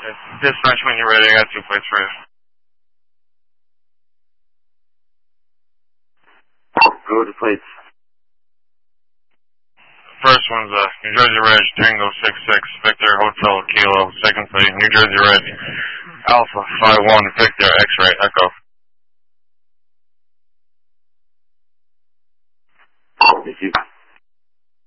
Dispatch, when you're ready, I got 2 plates for you. Go to plates. First one's New Jersey Reg, Tango 66, Victor Hotel Kilo. Second plate, New Jersey Reg, Alpha 51, Victor X-Ray Echo.